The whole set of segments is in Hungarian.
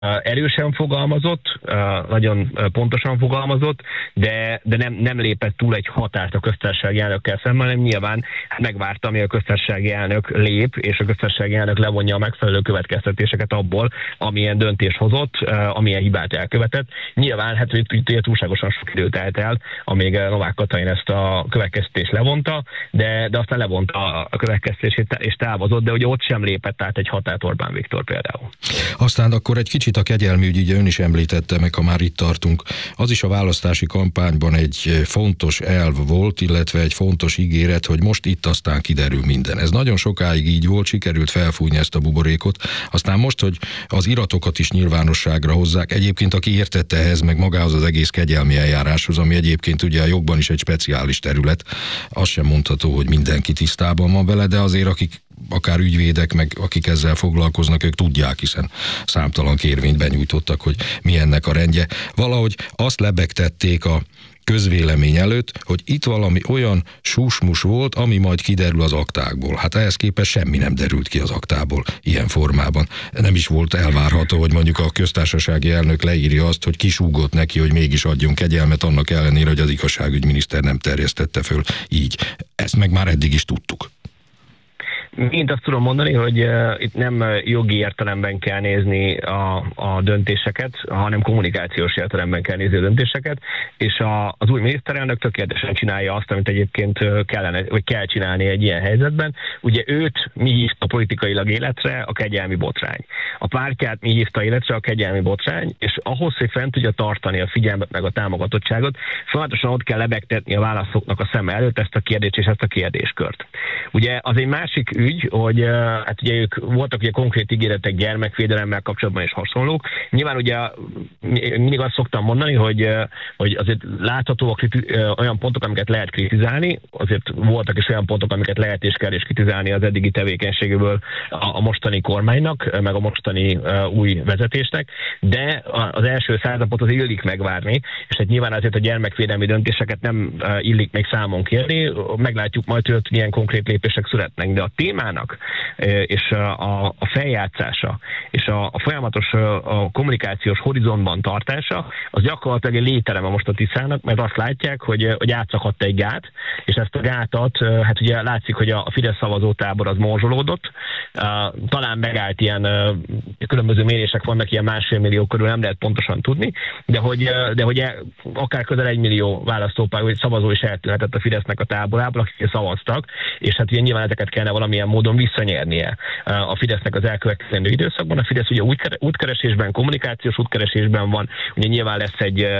erősen fogalmazott, nagyon pontosan fogalmazott, de nem lépett túl egy határt a köztársasági elnökkel szemben, hanem nyilván megvárta, amíg a köztársasági elnök lép, és a köztársasági elnök levonja a megfelelő következtetéseket abból, amilyen döntés hozott, amilyen hibát elkövetett. Nyilván, hát túlságosan sok időt telt el, amíg Novák Katalin ezt a következtetést levonta, de aztán levonta a következtetését és távozott, de ugye ott sem lépett át egy határt Orbán Viktor például. Aztán akkor egy kicsit a kegyelmi ügy, ugye ön is említette, meg ha már itt tartunk, az is a választási kampányban egy fontos elv volt, illetve egy fontos ígéret, hogy most itt aztán kiderül minden. Ez nagyon sokáig így volt, sikerült felfújni ezt a buborékot, aztán most, hogy az iratokat is nyilvánosságra hozzák, egyébként aki értette ehhez, meg magához az egész kegyelmi eljáráshoz, ami egyébként ugye a jogban is egy speciális terület, az sem mondható, hogy mindenki tisztában van vele, de azért akik akár ügyvédek, meg akik ezzel foglalkoznak, ők tudják, hiszen számtalan kérvényt benyújtottak, hogy mi ennek a rendje. Valahogy azt lebegtették a közvélemény előtt, hogy itt valami olyan susmus volt, ami majd kiderül az aktákból. Hát ehhez képest semmi nem derült ki az aktából ilyen formában. Nem is volt elvárható, hogy mondjuk a köztársasági elnök leírja azt, hogy kisúgott neki, hogy mégis adjon kegyelmet, annak ellenére, hogy az igazságügyminiszter nem terjesztette föl így. Ezt meg már eddig is tudtuk. Én azt tudom mondani, hogy itt nem jogi értelemben kell nézni a döntéseket, hanem kommunikációs értelemben kell nézni a döntéseket, és az új miniszterelnök tökéletesen csinálja azt, amit egyébként kellene, vagy kell csinálni egy ilyen helyzetben. Ugye őt mi hívta politikailag életre? A kegyelmi botrány. A pártját mi hívta életre? A kegyelmi botrány, és ahhoz, hogy fent tudja tartani a figyelmet meg a támogatottságot, folyamatosan ott kell lebegtetni a választóknak a szem előtt ezt a kérdést és ezt a kérdéskört. Ugye az egy másik ügy, hogy hát ugye ők voltak ugye konkrét ígéretek gyermekvédelemmel kapcsolatban és hasonlók. Nyilván ugye mindig azt szoktam mondani, hogy azért láthatóak olyan pontok, amiket lehet kritizálni, azért voltak is olyan pontok, amiket lehet és kell is kritizálni az eddigi tevékenységéből a mostani kormánynak, meg a mostani új vezetésnek, de az első 100 napot az illik megvárni, és hát nyilván azért a gyermekvédelmi döntéseket nem illik még számon kérni, meglátjuk majd, hogy milyen konkrét lépések születnek, de a témának és a feljátszása és a folyamatos a kommunikációs horizontban tartása, az gyakorlatilag egy lételeme most a Tiszának, mert azt látják, hogy átszakadt egy gát, és ezt a gátat, hát ugye látszik, hogy a Fidesz szavazótábor az morzsolódott, talán megállt ilyen különböző mérések vannak, ilyen 1,5 millió körül, nem lehet pontosan tudni, de hogy akár közel 1 millió választópár, vagy szavazó is eltűnhetett a Fidesznek a táborából, akik szavaztak, és hát ugye nyilván ezeket kellene valamilyen módon visszanyernie a Fidesznek az elkövetkezendő időszakban. A Fidesz ugye útkeresésben, kommunikációs útkeresésben van, ugye nyilván lesz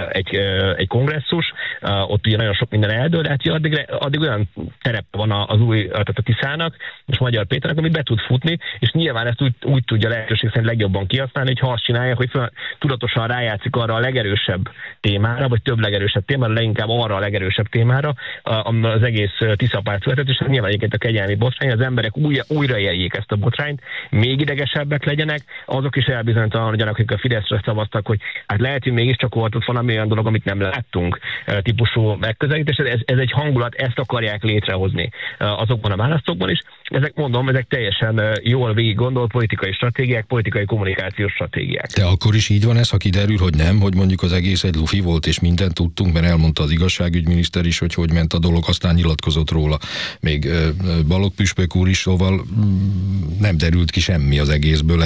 egy kongresszus, ott ugye nagyon sok minden eldől, hát addig olyan terep van az új, tehát a Tiszának és Magyar Péternek, amit be tud futni, és nyilván ezt úgy tudja lehetőség szerint legjobban kihasználni, hogy ha azt csinálja, hogy tudatosan rájátszik arra a legerősebb témára, vagy több legerősebb témára, leginkább arra a legerősebb témára, az egész Tisza-párt született, és nyilván egyébként a kegyelmi botrány, az emberek újra éljék ezt a botrányt, még idegesebbek legyenek, azok is elbizonytalanodjanak, akik a Fideszre szavaztak, hogy hát lehet, hogy mégiscsak volt ott valami olyan dolog, amit nem láttunk típusú megközelítés. Ez egy hangulat, ezt akarják létrehozni azokban a választókban is. Ezek teljesen jól végig gondolt politikai stratégiák, politikai kommunikációs stratégiák. De akkor is így van ez, ha kiderül, hogy nem, hogy mondjuk az egész egy lufi volt, és mindent tudtunk, mert elmondta az igazságügyminiszter is, hogy ment a dolog, aztán nyilatkozott róla. Még Balogh püspök úr is, szóval nem derült ki semmi az egészből,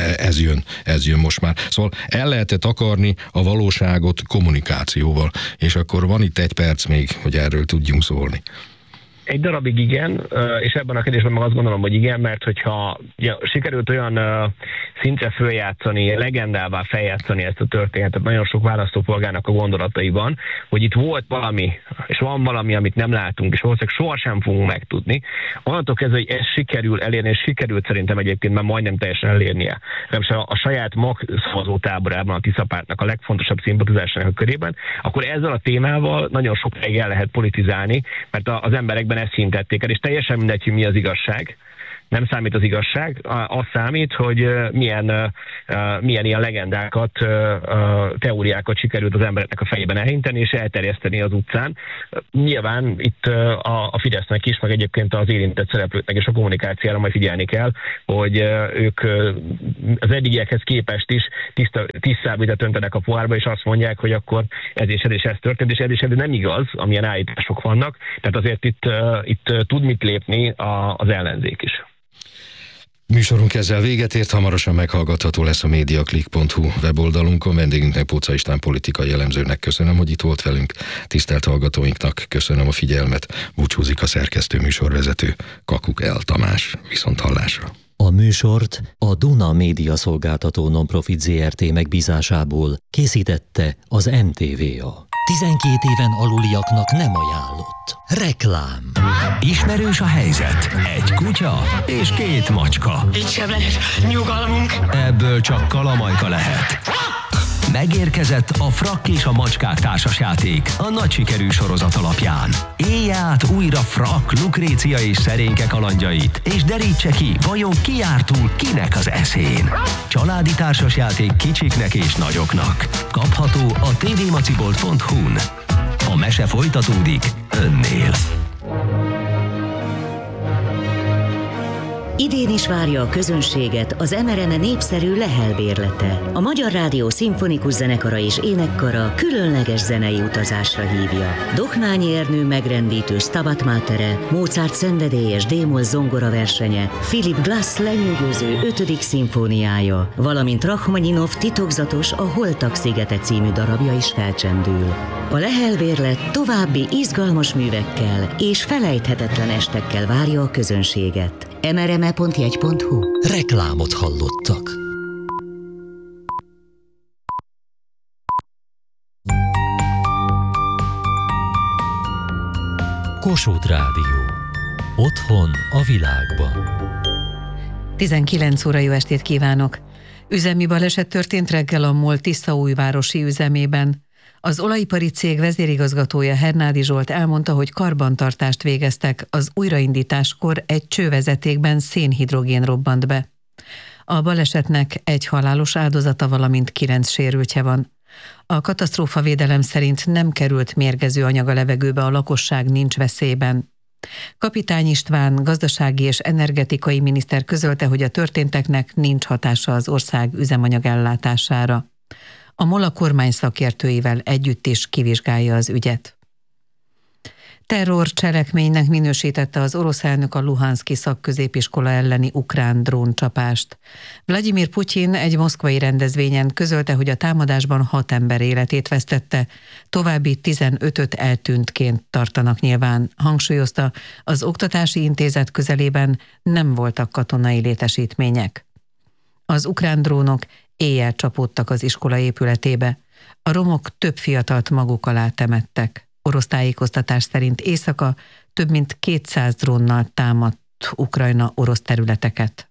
ez jön most már. Szóval el lehetett akarni a valóságot kommunikációval, és akkor van itt 1 perc még, hogy erről tudjunk szólni. Egy darabig igen, és ebben a kérdésben meg azt gondolom, hogy igen, mert hogyha sikerült olyan szintre följátszani, legendává feljátszani ezt a történetet nagyon sok választópolgárnak a gondolataiban, hogy itt volt valami, és van valami, amit nem látunk, és valószínűleg sohasem fogunk megtudni. Onnantól kezdve, hogy ez sikerül elérni, és sikerült szerintem egyébként már majdnem teljesen elérnie. A saját szavazótáborában a Tisza-pártnak a legfontosabb szimpatizásának a körében, akkor ezzel a témával nagyon sokáig el lehet politizálni, mert az emberekben ezt hintették el, és teljesen mindegy, hogy mi az igazság. Nem számít az igazság, az számít, hogy milyen ilyen legendákat, teóriákat sikerült az embereknek a fejében elhinteni és elterjeszteni az utcán. Nyilván itt a Fidesznek is, meg egyébként az érintett szereplőknek és a kommunikációra majd figyelni kell, hogy ők az eddigiekhez képest is tisztább vizet öntenek a pohárba, és azt mondják, hogy akkor ez történt, és ez nem igaz, amilyen állítások vannak, tehát azért itt tud mit lépni az ellenzék is. Műsorunk ezzel véget ért, hamarosan meghallgatható lesz a mediaclick.hu weboldalunkon. Vendégünknek, Póczay István politikai elemzőnek köszönöm, hogy itt volt velünk. Tisztelt hallgatóinknak köszönöm a figyelmet. Búcsúzik a szerkesztő műsorvezető Kakuk L. Tamás. Viszonthallásra. A műsort a Duna Média Szolgáltató Nonprofit Zrt. Megbízásából készítette az NTVA. 12 éven aluliaknak nem ajánlott. Reklám. Ismerős a helyzet. Egy kutya és 2 macska. Így sem lehet nyugalmunk. Ebből csak kalamajka lehet. Megérkezett a Frakk és a macskák társasjáték a nagy sikerű sorozat alapján. Élj át újra Frakk, Lukrécia és szerénke kalandjait, és derítse ki, vajon ki jár túl kinek az eszén. Családi társasjáték kicsiknek és nagyoknak. Kapható a tvmacibolt.hu-n. A mese folytatódik önnél. Idén is várja a közönséget az MRM népszerű Lehel bérlete. A Magyar Rádió Szimfonikus Zenekara és Énekkara különleges zenei utazásra hívja. Dohnányi Ernő megrendítő Stabat Matere, Mozart szenvedélyes D-moll zongora versenye, Philip Glass lenyűgöző 5. szimfóniája, valamint Rachmaninov titokzatos A Holtak szigete című darabja is felcsendül. A Lehel bérlet további izgalmas művekkel és felejthetetlen estekkel várja a közönséget. mrme.jegy.hu. Reklámot hallottak. Kossuth Rádió. Otthon a világban. 19 óra, jó estét kívánok! Üzemi baleset történt reggel a MOL Tiszaújvárosi üzemében. Az olajipari cég vezérigazgatója Hernádi Zsolt elmondta, hogy karbantartást végeztek, az újraindításkor egy csővezetékben szénhidrogén robbant be. A balesetnek 1 halálos áldozata, valamint 9 sérültje van. A katasztrófavédelem szerint nem került mérgező anyag a levegőbe, a lakosság nincs veszélyben. Kapitány István gazdasági és energetikai miniszter közölte, hogy a történteknek nincs hatása az ország üzemanyagellátására. A MOL a kormány szakértőivel együtt is kivizsgálja az ügyet. Terrorcselekménynek minősítette az orosz elnök a Luhanszki szakközépiskola elleni ukrán dróncsapást. Vladimir Putyin egy moszkvai rendezvényen közölte, hogy a támadásban 6 ember életét vesztette, további 15-öt eltűntként tartanak nyilván. Hangsúlyozta, az oktatási intézet közelében nem voltak katonai létesítmények. Az ukrán drónok éjjel csapódtak az iskola épületébe. A romok több fiatalt maguk alá temettek. Orosz tájékoztatás szerint éjszaka több mint 200 drónnal támadt Ukrajna orosz területeket.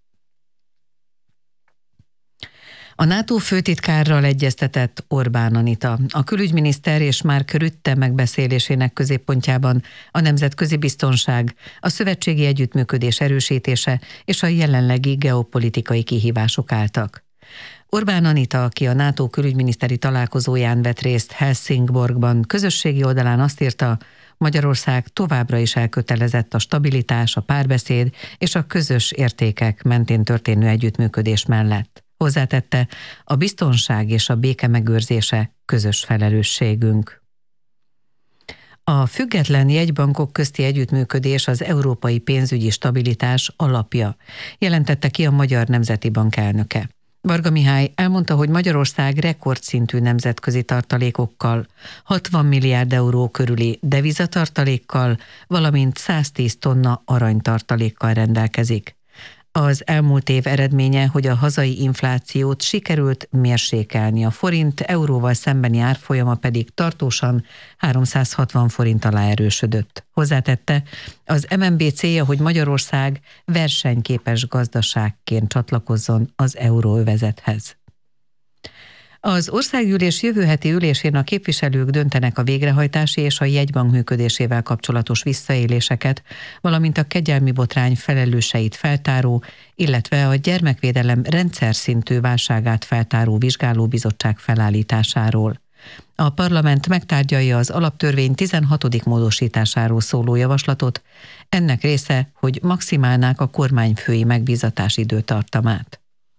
A NATO főtitkárral egyeztetett Orbán Anita. A külügyminiszter és Mark Rutte megbeszélésének középpontjában a nemzetközi biztonság, a szövetségi együttműködés erősítése és a jelenlegi geopolitikai kihívások álltak. Orbán Anita, aki a NATO külügyminiszteri találkozóján vett részt Helsingborgban, közösségi oldalán azt írta, Magyarország továbbra is elkötelezett a stabilitás, a párbeszéd és a közös értékek mentén történő együttműködés mellett. Hozzátette, a biztonság és a béke megőrzése közös felelősségünk. A független jegybankok közti együttműködés az európai pénzügyi stabilitás alapja, jelentette ki a Magyar Nemzeti Bank elnöke. Varga Mihály elmondta, hogy Magyarország rekordszintű nemzetközi tartalékokkal, 60 milliárd euró körüli devizatartalékkal, valamint 110 tonna aranytartalékkal rendelkezik. Az elmúlt év eredménye, hogy a hazai inflációt sikerült mérsékelni, a forint euróval szembeni árfolyama pedig tartósan 360 forint alá erősödött. Hozzátette, az MNB célja, hogy Magyarország versenyképes gazdaságként csatlakozzon az euróövezethez. Az országgyűlés jövő heti ülésén a képviselők döntenek a végrehajtási és a jegybank működésével kapcsolatos visszaéléseket, valamint a kegyelmi botrány felelőseit feltáró, illetve a gyermekvédelem rendszer szintű válságát feltáró vizsgálóbizottság felállításáról. A parlament megtárgyalja az alaptörvény 16. módosításáról szóló javaslatot, ennek része, hogy maximálnák a kormányfői megbízatás időtartamát.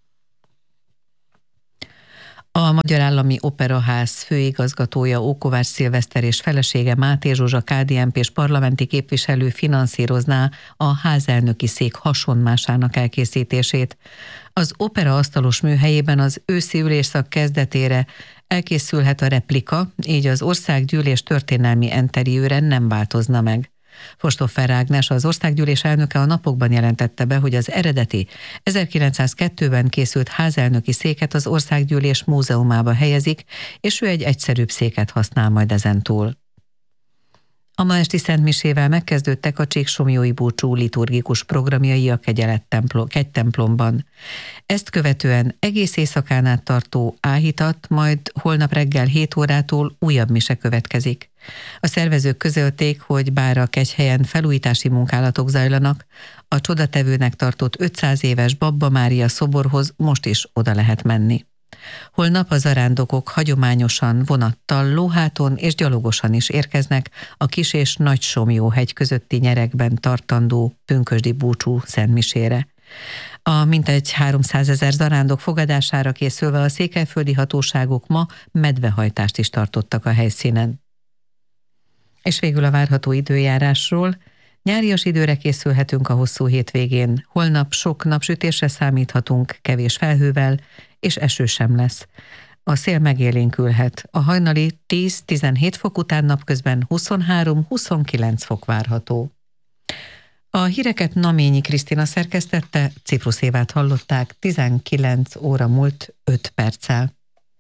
A Magyar Állami Operaház főigazgatója Ókovács Szilveszter és felesége Máté Zsuzsa KDNP-s parlamenti képviselő finanszírozná a házelnöki szék hasonmásának elkészítését. Az opera asztalos műhelyében az őszi ülésszak kezdetére elkészülhet a replika, így az országgyűlés történelmi enteriőre nem változna meg. Fostoffer Ágnes, az országgyűlés elnöke a napokban jelentette be, hogy az eredeti 1902-ben készült házelnöki széket az országgyűlés múzeumába helyezik, és ő egy egyszerűbb széket használ majd ezentúl. A ma esti szentmisével megkezdődtek a Csíksomlyói búcsú liturgikus programjai a kegytemplomban. Ezt követően egész éjszakán át tartó áhítat, majd holnap reggel 7 órától újabb mise következik. A szervezők közölték, hogy bár a kegyhelyen felújítási munkálatok zajlanak, a csodatevőnek tartott 500 éves Babba Mária szoborhoz most is oda lehet menni. Holnap a zarándokok hagyományosan vonattal, lóháton és gyalogosan is érkeznek a Kis- és Nagy-Somlyó-hegy közötti nyerekben tartandó pünkösdi búcsú szentmisére. A mintegy 300 000 zarándok fogadására készülve a székelyföldi hatóságok ma medvehajtást is tartottak a helyszínen. És végül a várható időjárásról. Nyárias időre készülhetünk a hosszú hétvégén. Holnap sok napsütésre számíthatunk, kevés felhővel, és eső sem lesz. A szél megélénkülhet. A hajnali 10-17 fok után napközben 23-29 fok várható. A híreket Naményi Krisztina szerkesztette, Ciprus Évát hallották, 19 óra múlt 5 perccel.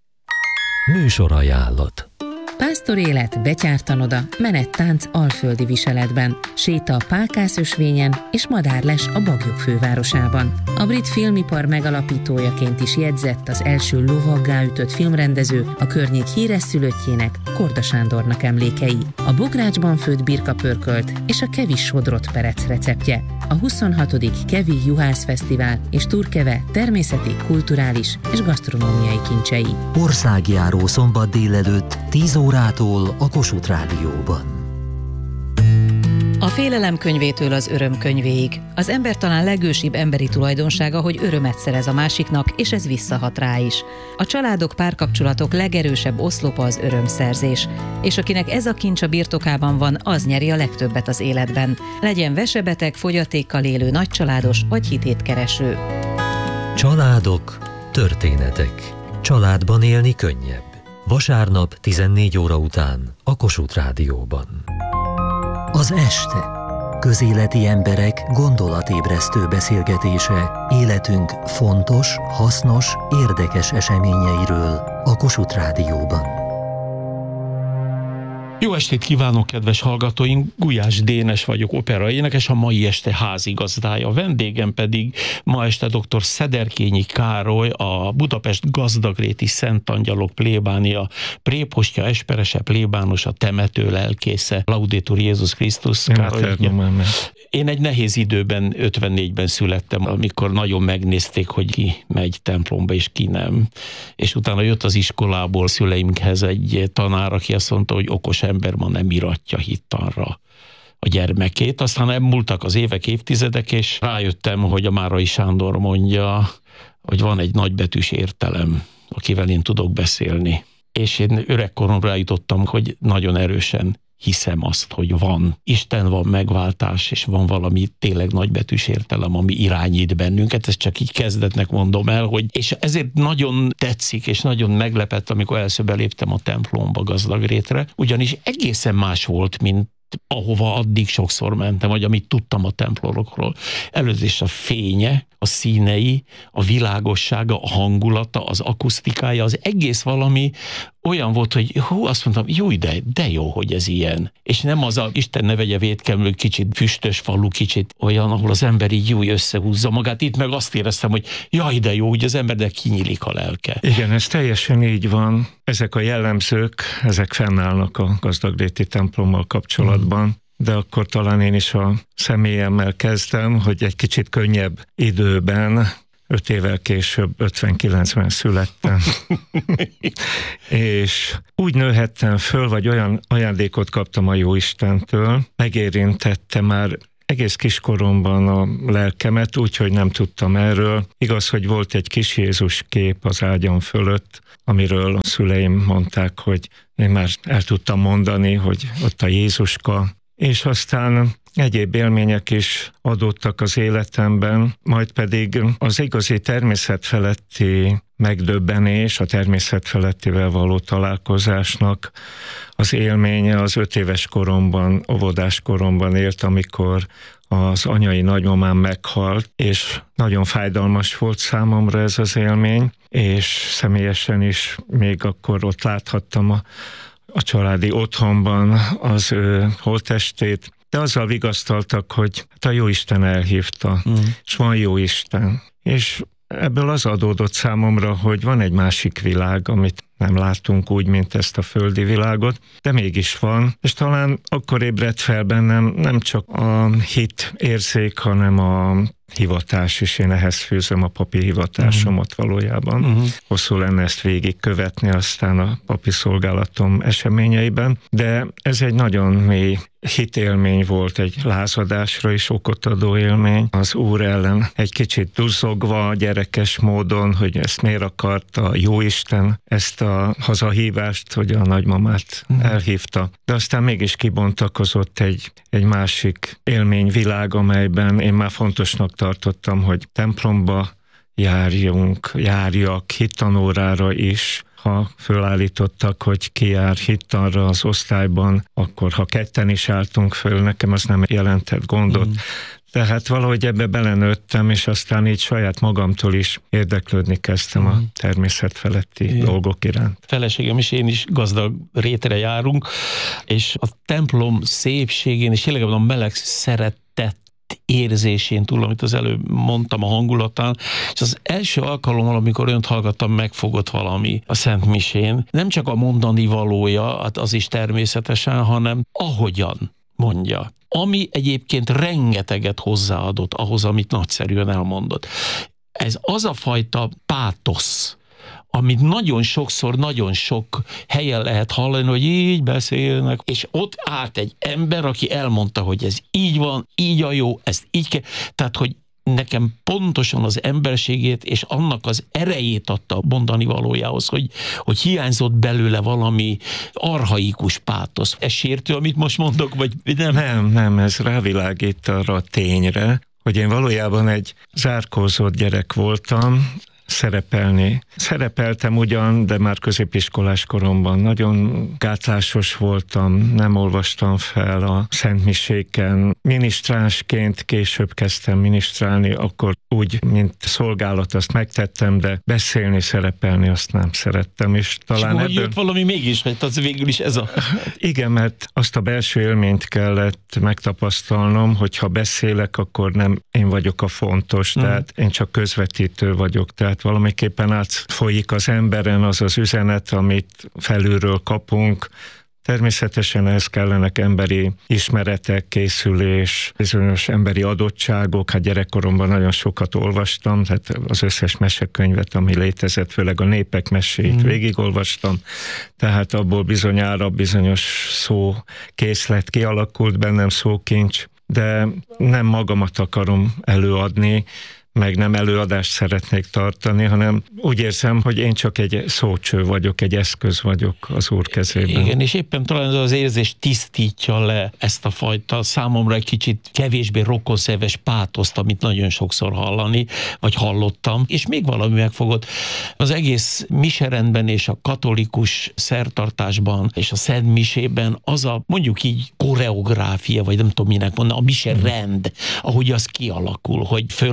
Műsorajánlat. Pásztor élet, betyártanoda, menettánc alföldi viseletben, séta a Pákászösvényen és madárles a Baglyok fővárosában. A brit filmipar megalapítójaként is jegyzett az első lovaggá ütött filmrendező, a környék híres szülöttjének, Korda Sándornak emlékei, a bográcsban főtt birkapörkölt és a kevi sodrott perec receptje, a 26. Kevi Juhász Fesztivál és Turkeve természeti, kulturális és gasztronómiai kincsei. Országjáró szombat délelőtt 10 órától a Kossuth Rádióban. A félelem könyvétől az öröm könyvéig. Az ember talán legősibb emberi tulajdonsága, hogy örömet szerez a másiknak, és ez visszahat rá is. A családok, párkapcsolatok legerősebb oszlopa az örömszerzés, és akinek ez a kincs a birtokában van, az nyeri a legtöbbet az életben. Legyen vesebeteg, fogyatékkal élő, nagycsaládos vagy hitétkereső. Családok, történetek. Családban élni könnyebb. Vasárnap 14 óra után a Kossuth Rádióban. Az este. Közéleti emberek gondolatébresztő beszélgetése életünk fontos, hasznos, érdekes eseményeiről a Kossuth Rádióban. Jó estét kívánok, kedves hallgatóink! Gulyás Dénes vagyok, operaénekes, a mai este házigazdája. A vendégem pedig ma este dr. Szederkényi Károly, a Budapest Gazdagréti Szent Angyalok plébánia prépostja, esperese, plébános, a temető lelkésze. Laudetur Jézus Krisztus. Én egy nehéz időben, 54-ben születtem, amikor nagyon megnézték, hogy ki megy templomba és ki nem. És utána jött az iskolából szüleimhez egy tanár, aki azt mondta, hogy okos ember ma nem iratja hittanra a gyermekét. Aztán elmúltak az évek, évtizedek, és rájöttem, hogy a Márai Sándor mondja, hogy van egy nagybetűs értelem, akivel én tudok beszélni. És én öregkoromra jutottam, hogy nagyon erősen hiszem azt, hogy van Isten, van megváltás, és van valami tényleg nagybetűs értelem, ami irányít bennünket. Ezt csak így kezdetnek mondom el, hogy és ezért nagyon tetszik, és nagyon meglepett, amikor először beléptem a templomba, Gazdagrétre, ugyanis egészen más volt, mint ahova addig sokszor mentem, vagy amit tudtam a templomokról. Először is a fénye, a színei, a világossága, a hangulata, az akusztikája, az egész valami olyan volt, hogy azt mondtam, jó, de jó, hogy ez ilyen. És nem az a Isten ne vegye vétkelmű, kicsit füstös falu, kicsit olyan, ahol az ember így jó összehúzza magát. Itt meg azt éreztem, hogy jaj, de jó, hogy az embernek kinyílik a lelke. Igen, ez teljesen így van. Ezek a jellemzők, ezek fennállnak a Gazdagréti templommal kapcsolatban. De akkor talán én is a személyemmel kezdem, hogy egy kicsit könnyebb időben, 5 évvel később, 59-ben születtem. És úgy nőhettem föl, vagy olyan ajándékot kaptam a Jóistentől, megérintette már egész kiskoromban a lelkemet, úgyhogy nem tudtam erről. Igaz, hogy volt egy kis Jézus kép az ágyam fölött, amiről a szüleim mondták, hogy én már el tudtam mondani, hogy ott a Jézuska, és aztán egyéb élmények is adódtak az életemben, majd pedig az igazi természetfeletti megdöbbenés, a természetfelettivel való találkozásnak az élménye az 5 éves koromban, óvodás koromban élt, amikor az anyai nagymamám meghalt, és nagyon fájdalmas volt számomra ez az élmény, és személyesen is még akkor ott láthattam a családi otthonban az ő holttestét, de azzal vigasztaltak, hogy a Jóisten elhívta, és van Jóisten. És ebből az adódott számomra, hogy van egy másik világ, amit nem látunk úgy, mint ezt a földi világot, de mégis van, és talán akkor ébredt fel bennem nem csak a hit érzék, hanem a hivatás is. Én ehhez fűzöm a papi hivatásomat valójában. Hosszú lenne ezt végigkövetni aztán a papi szolgálatom eseményeiben, de ez egy nagyon mély hitélmény volt, egy lázadásra is okot adó élmény. Az Úr ellen egy kicsit duzzogva, gyerekes módon, hogy ezt miért akarta Jóisten, ezt a hazahívást, hogy a nagymamát elhívta. De aztán mégis kibontakozott egy másik élményvilág, amelyben én már fontosnak tartottam, hogy templomba járjak, hittanórára is. Ha fölállítottak, hogy ki jár hittanra az osztályban, akkor ha ketten is álltunk föl, nekem az nem jelentett gondot. Tehát valahogy ebbe belenőttem, és aztán így saját magamtól is érdeklődni kezdtem a természetfeletti dolgok iránt. Feleségem és én is gazdag rétre járunk, és a templom szépségén, és tényleg a meleg szeretet érzésén túl, amit az előbb mondtam a hangulatán, és az első alkalommal, amikor önt hallgattam, megfogott valami a Szent Misén, nem csak a mondani valója, hát az is természetesen, hanem ahogyan mondja. Ami egyébként rengeteget hozzáadott ahhoz, amit nagyszerűen elmondott. Ez az a fajta pátosz, amit nagyon sokszor, nagyon sok helyen lehet hallani, hogy így beszélnek, és ott állt egy ember, aki elmondta, hogy ez így van, így a jó, ezt így kell. Tehát, hogy nekem pontosan az emberségét és annak az erejét adta a mondani valójához, hogy hiányzott belőle valami archaikus pátosz. Ez sértő, amit most mondok, vagy nem? Nem, ez rávilágít arra a tényre, hogy én valójában egy zárkózott gyerek voltam, Szerepeltem ugyan, de már középiskolás koromban nagyon gátlásos voltam, nem olvastam fel a szentmiséken. Minisztránsként később kezdtem minisztrálni, akkor úgy, mint szolgálat, azt megtettem, de beszélni, szerepelni azt nem szerettem. És talán ebből jött valami mégis, mert az végül is ez a... Igen, mert azt a belső élményt kellett megtapasztalnom, hogy ha beszélek, akkor nem én vagyok a fontos, tehát én csak közvetítő vagyok, tehát valamiképpen átfolyik az emberen az az üzenet, amit felülről kapunk. Természetesen ehhez kellenek emberi ismeretek, készülés, bizonyos emberi adottságok. Hát gyerekkoromban nagyon sokat olvastam, tehát az összes mesekönyvet, ami létezett, főleg a népek meséit végigolvastam, tehát abból bizonyára bizonyos szókészlet kialakult bennem, szókincs, de nem magamat akarom előadni, meg nem előadást szeretnék tartani, hanem úgy érzem, hogy én csak egy szócső vagyok, egy eszköz vagyok az Úr kezében. Igen, és éppen talán ez az érzés tisztítja le ezt a fajta számomra egy kicsit kevésbé rokonszeves pátoszt, amit nagyon sokszor hallani, vagy hallottam, és még valami megfogott. Az egész miserendben és a katolikus szertartásban és a Szent Misében az a mondjuk így koreográfia, vagy nem tudom minek mondani, a miserend, ahogy az kialakul, hogy fölállunk,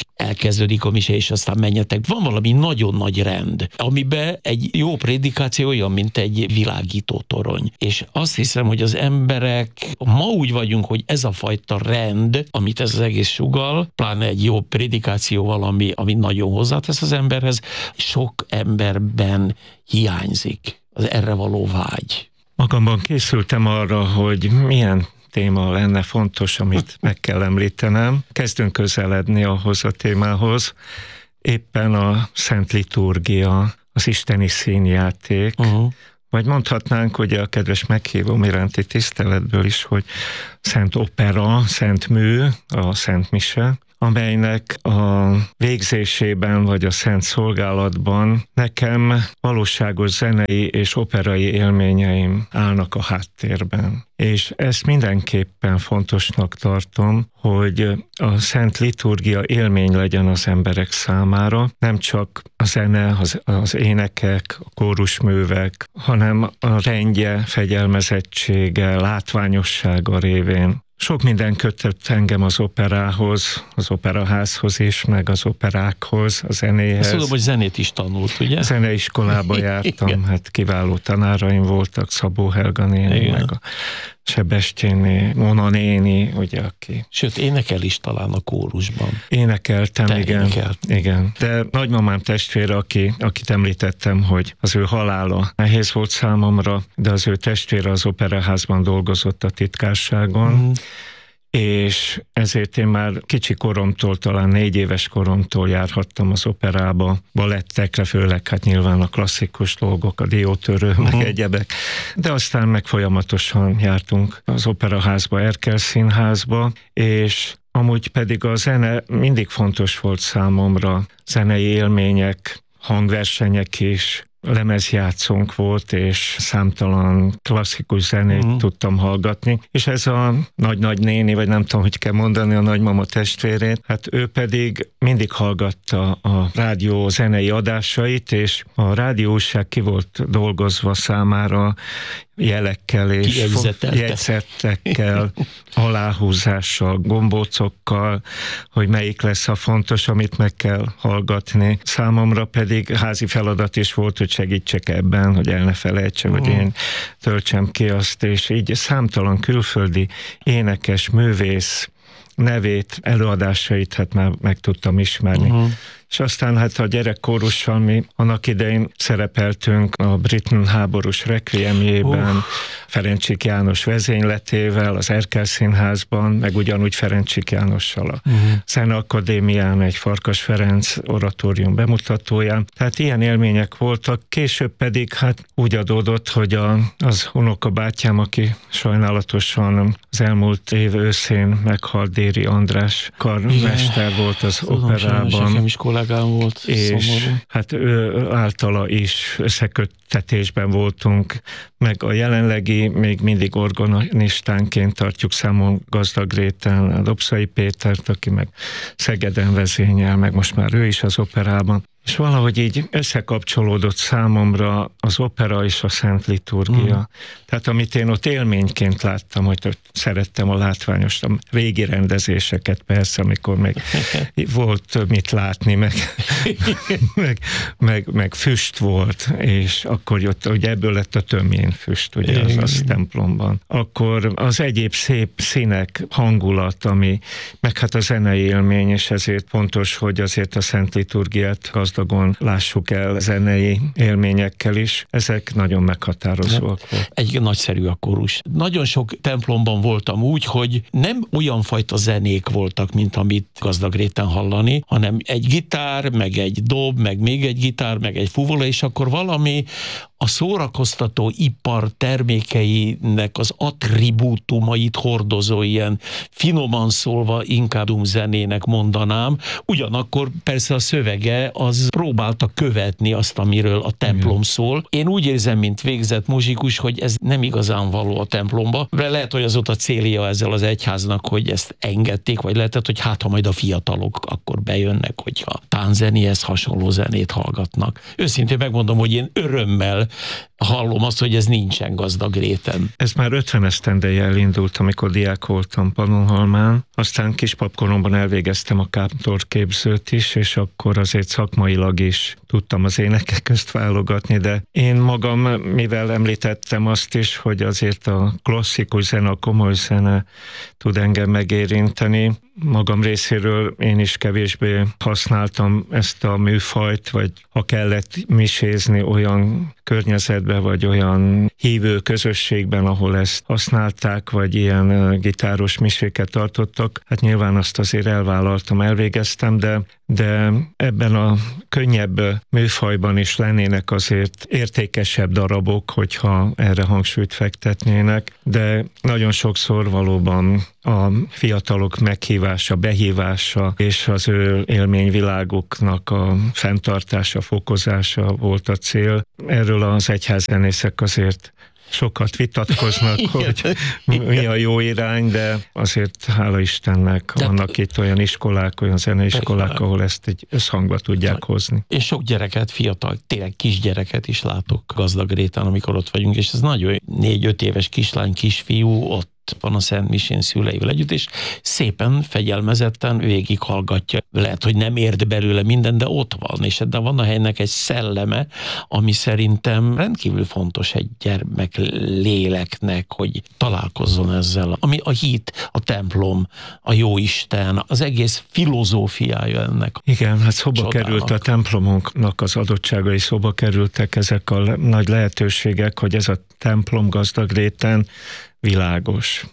elkezdődik a mise, és aztán menjetek. Van valami nagyon nagy rend, amiben egy jó prédikáció olyan, mint egy világító torony. És azt hiszem, hogy az emberek ma úgy vagyunk, hogy ez a fajta rend, amit ez az egész sugall, pláne egy jó prédikáció valami, ami nagyon hozzátesz az emberhez, sok emberben hiányzik az erre való vágy. Magamban készültem arra, hogy milyen téma lenne fontos, amit meg kell említenem. Kezdünk közeledni ahhoz a témához. Éppen a Szent Liturgia, az isteni színjáték, vagy mondhatnánk, hogy a kedves meghívóm iránti tiszteletből is, hogy Szent Opera, Szent Mű, a Szent Mise, amelynek a végzésében vagy a szent szolgálatban nekem valóságos zenei és operai élményeim állnak a háttérben. És ezt mindenképpen fontosnak tartom, hogy a Szent Liturgia élmény legyen az emberek számára, nem csak a zene, az énekek, a kórusművek, hanem a rendje, fegyelmezettsége, látványossága révén. Sok minden kötött engem az operához, az operaházhoz is, meg az operákhoz, a zenéhez. Azt tudom, hogy zenét is tanult, ugye? Zeneiskolába jártam, hát kiváló tanáraim voltak, Szabó Helga néni, meg a Sebestyénné, Mona néni, ugye, aki... Sőt, énekel is talán a kórusban. Énekeltem, igen. De nagymamám testvére, akit említettem, hogy az ő halála nehéz volt számomra, de az ő testvére az operaházban dolgozott a titkárságon, és ezért én már kicsi koromtól, talán 4 éves koromtól járhattam az operába, balettekre, főleg hát nyilván a klasszikus dolgok, a diótörő, meg egyebek, de aztán meg folyamatosan jártunk az operaházba, Erkel Színházba, és amúgy pedig a zene mindig fontos volt számomra, zenei élmények, hangversenyek is, lemezjátszónk volt, és számtalan klasszikus zenét tudtam hallgatni, és ez a nagy-nagy néni, vagy nem tudom, hogy kell mondani, a nagymama testvérét, hát ő pedig mindig hallgatta a rádió zenei adásait, és a rádióújság ki volt dolgozva számára jelekkel és jegyzettekkel, aláhúzással, gombócokkal, hogy melyik lesz a fontos, amit meg kell hallgatni. Számomra pedig házi feladat is volt, hogy segítsek ebben, hogy el ne felejtse, hogy én töltsem ki azt, és így számtalan külföldi énekes, művész nevét, előadásait hát már meg tudtam ismerni. És aztán hát a gyerekkórussal mi annak idején szerepeltünk a Brit háborús rekviemjében, Ferencsik János vezényletével, az Erkel Színházban, meg ugyanúgy Ferencsik Jánossal a Zeneakadémián, egy Farkas Ferenc oratórium bemutatóján. Tehát ilyen élmények voltak, később pedig hát úgy adódott, hogy az unokabátyám, aki sajnálatosan az elmúlt év őszén meghalt, Déri András karmester volt az operában. Nekem is kollégám volt, és szomorú. Hát ő általa is összeköttetésben voltunk, meg a jelenlegi még mindig organistánként tartjuk számon Gazdag Gréten, a Dobszai Pétert, aki meg Szegeden vezényel, meg most már ő is az operában. És valahogy így összekapcsolódott számomra az opera és a Szent Liturgia. Tehát amit én ott élményként láttam, hogy szerettem a látványos, a régi rendezéseket persze, amikor még volt mit látni, meg füst volt, és akkor jött, ugye ebből lett a tömjén füst, ugye az templomban. Akkor az egyéb szép színek, hangulat, ami, meg hát a zenei élmény, és ezért fontos, hogy azért a Szent Liturgiát gazdagon lássuk el zenei élményekkel is. Ezek nagyon meghatározóak volt. Egy nagyszerű a kórus. Nagyon sok templomban voltam úgy, hogy nem olyan fajta zenék voltak, mint amit Gazdag Gréten hallani, hanem egy gitár, meg egy dob, meg még egy gitár, meg egy fuvola, és akkor valami a szórakoztató ipar termékeinek az attribútumait hordozó, ilyen finoman szólva inkább zenének mondanám. Ugyanakkor persze a szövege az próbálta követni azt, amiről a templom szól. Én úgy érzem, mint végzett muzsikus, hogy ez nem igazán való a templomba. De lehet, hogy az ott a célja ezzel az egyháznak, hogy ezt engedték, vagy lehetett, hogy hát ha majd a fiatalok akkor bejönnek, hogyha tánzenéhez hasonló zenét hallgatnak. Őszintén megmondom, hogy én örömmel hallom azt, hogy ez nincsen Gazdagréten. Ez már 50 esztendeje elindult, amikor diák voltam Pannonhalmán. Aztán kispapkoromban elvégeztem a kántorképzőt is, és akkor azért szakmailag is tudtam az énekek közt válogatni, de én magam, mivel említettem azt is, hogy azért a klasszikus zene, a komoly zene tud engem megérinteni, magam részéről én is kevésbé használtam ezt a műfajt, vagy ha kellett misézni olyan környezetben, vagy olyan hívő közösségben, ahol ezt használták, vagy ilyen gitáros miséket tartottak, hát nyilván azt azért elvállaltam, elvégeztem, de ebben a könnyebb műfajban is lennének azért értékesebb darabok, hogyha erre hangsúlyt fektetnének, de nagyon sokszor valóban a fiatalok meghívása, behívása és az ő élményviláguknak a fenntartása, fokozása volt a cél. Erről az egyházzenészek azért sokat vitatkoznak, hogy mi a jó irány, de azért hála Istennek vannak itt olyan iskolák, olyan zeneiskolák, ahol ezt egy összhangba tudják hozni. És sok gyereket, fiatal, tényleg kisgyereket is látok Gazdagréten, amikor ott vagyunk, és ez nagyon 4-5 éves kislány, kisfiú ott van a Szent Misén szüleivel együtt, és szépen, fegyelmezetten végighallgatja. Lehet, hogy nem ért belőle minden, de ott van, és de van a helynek egy szelleme, ami szerintem rendkívül fontos egy gyermek léleknek, hogy találkozzon ezzel. Ami a hit, a templom, a jóisten, az egész filozófiája ennek. Igen, hát szóba került a templomunknak az adottságai, szóba kerültek ezek a nagy lehetőségek, hogy ez a templom Gazdagréten világos,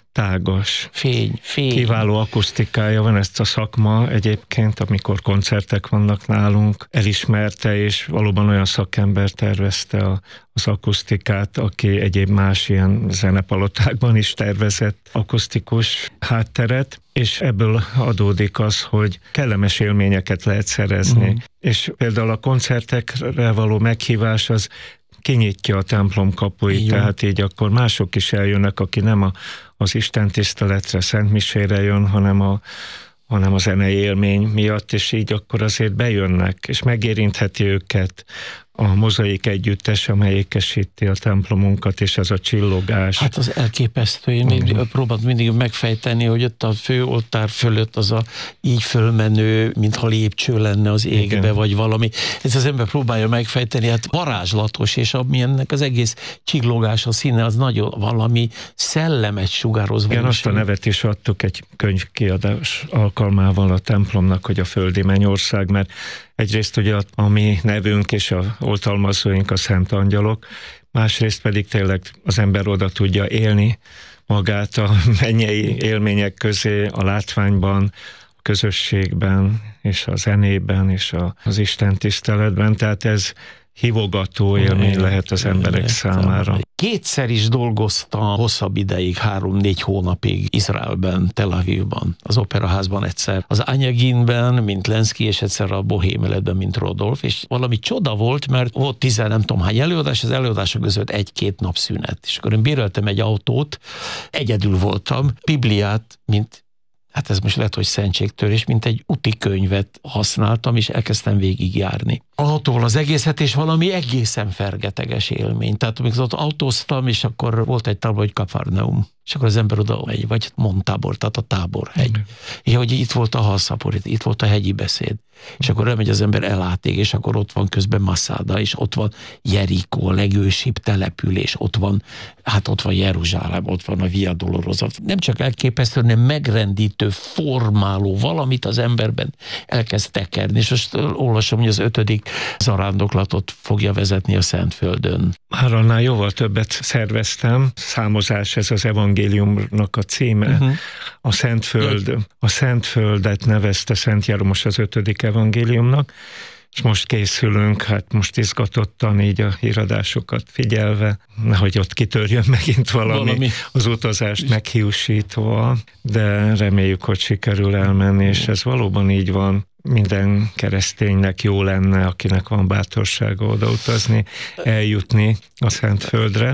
tágas, fény. Kiváló akusztikája van, ezt a szakma egyébként, amikor koncertek vannak nálunk, elismerte, és valóban olyan szakember tervezte az akusztikát, aki egyéb más ilyen zenepalotákban is tervezett akusztikus hátteret, és ebből adódik az, hogy kellemes élményeket lehet szerezni. És például a koncertekre való meghívás az kinyitja a templom kapuit, tehát így akkor mások is eljönnek, aki nem az istentiszteletre, szentmisére jön, hanem a zenei élmény miatt, és így akkor azért bejönnek, és megérintheti őket a Mozaik együttes, amely ékesíti a templomunkat, és ez a csillogás. Hát az elképesztő, én próbáltam mindig megfejteni, hogy ott a főoltár fölött az a így fölmenő, mintha lépcső lenne az égbe, igen, vagy valami. Ez az ember próbálja megfejteni, hát varázslatos, és amilyennek az egész csillogás, a színe, az nagyon valami szellemet sugároz. Igen, azt a nevet is adtuk egy könyvkiadás alkalmával a templomnak, hogy a földi mennyország, mert egyrészt ugye a mi nevünk és a oltalmazóink a szent angyalok, másrészt pedig tényleg az ember oda tudja élni magát a mennyei élmények közé, a látványban, a közösségben, és a zenében, és az Isten tiszteletben, tehát ez hívogató élmény lehet az emberek számára. Kétszer is dolgoztam hosszabb ideig, 3-4 hónapig Izraelben, Tel Avivban, az operaházban egyszer, az Anyaginben, mint Lenszky, és egyszer a Bohém Életben, mint Rodolf, és valami csoda volt, mert volt 10 nem tudom hány előadás, az előadások között 1-2 nap szünet. És akkor én béreltem egy autót, egyedül voltam, Bibliát, mint hát ez most lehet, hogy szentségtörés, mint egy úti könyvet használtam, és elkezdtem végigjárni. Autóval az egészet, és valami egészen fergeteges élmény. Tehát amikor ott autóztam, és akkor volt egy tábor, hogy Kafarnaum. És akkor az ember oda megy, vagy Montábor, tehát a táborhegy. Ja, hogy itt volt a Halszapor, itt volt a hegyi beszéd. És akkor elmegy az ember Elátig, és akkor ott van közben Masada, és ott van Jerikó, a legősibb település, ott van Jeruzsálem, ott van a Via Dolorosa. Nem csak elképesztő, hanem megrendítő, formáló, valamit az emberben elkezd tekerni. És most olvasom, hogy az 5. zarándoklatot fogja vezetni a Szentföldön. Már annál jóval többet szerveztem. Számozás, ez az evangéliumnak a címe. A Szentföld. A Szentföldet nevezte Szent Jeromos az 5. evangéliumnak, és most készülünk, hát most izgatottan így a híradásokat figyelve, nehogy ott kitörjön megint valami. Az utazást meghiúsítva, de reméljük, hogy sikerül elmenni, és ez valóban így van. Minden kereszténynek jó lenne, akinek van bátorsága odautazni, eljutni a Szentföldre,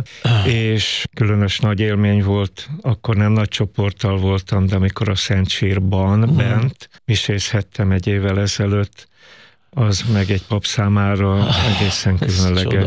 és különös nagy élmény volt, akkor nem nagy csoporttal voltam, de amikor a Szent Sírban bent misézhettem egy évvel ezelőtt, az meg egy pap számára egészen különleges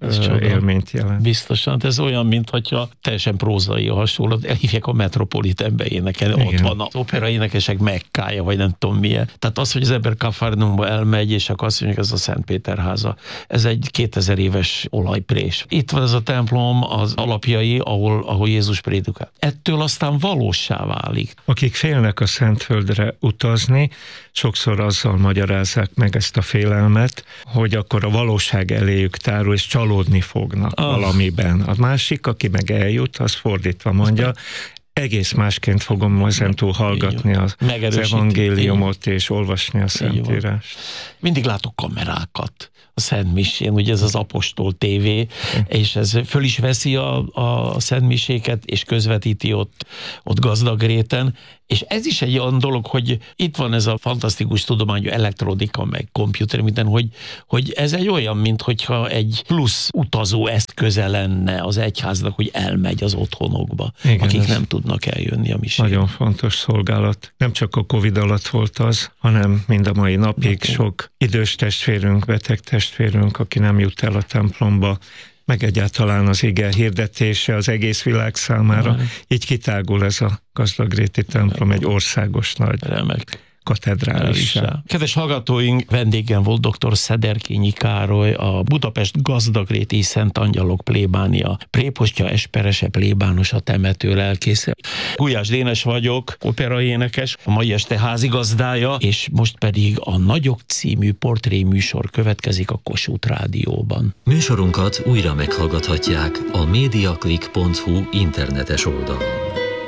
élményt jelent. Biztosan, ez olyan, mintha teljesen prózai a hasonlat, elhívják a Metropolitanbe énekelni, ott van az opera énekesek Mekkája, vagy nem tudom milyen. Tehát az, hogy az ember Kafarnaumba elmegy, és akkor azt mondjuk, ez a Szentpéterháza, ez egy 2000 éves olajprés. Itt van ez a templom, az alapjai, ahol Jézus prédikál. Ettől aztán valóssá válik. Akik félnek a Szentföldre utazni, sokszor azzal magyarázzák meg ezt a félelmet, hogy akkor a valóság eléjük tárul, és csalódni fognak valamiben. A másik, aki meg eljut, az fordítva mondja, egész másként fogom ezentúl hallgatni az evangéliumot, és olvasni a Szentírást. Mindig látok kamerákat a Szent Misén, ugye ez az Apostol TV, és ez föl is veszi a Szent Miséket, és közvetíti ott Gazdagréten, és ez is egy olyan dolog, hogy itt van ez a fantasztikus tudományú elektronika, meg komputer, minden, hogy ez egy olyan, mintha egy plusz utazó eszköze lenne az egyháznak, hogy elmegy az otthonokba, igen, akik nem tudnak eljönni a misére. Nagyon fontos szolgálat. Nem csak a Covid alatt volt az, hanem mind a mai napig sok idős testvérünk, beteg testvérünk, aki nem jut el a templomba, meg egyáltalán az ige hirdetése az egész világ számára. Így kitágul ez a Gazdagréti templom egy országos nagy katedrálissá. Kedves hallgatóink, vendégem volt dr. Szederkényi Károly, a Budapest Gazdagréti Szent Angyalok plébánia prépostja, esperese, plébános, a temető lelkésze. Gulyás Dénes vagyok, operaénekes, a mai este házigazdája, és most pedig a Nagyok című portréműsor következik a Kossuth Rádióban. Műsorunkat újra meghallgathatják a mediaclick.hu internetes oldalon.